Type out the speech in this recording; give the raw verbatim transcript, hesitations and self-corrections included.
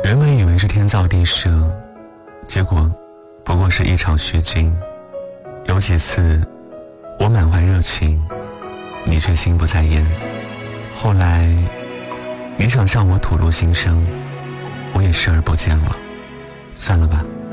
原本以为是天造地设，结果不过是一场虚惊。有几次我满怀热情，你却心不在焉。后来你想向我吐露心声，我也视而不见了。算了吧。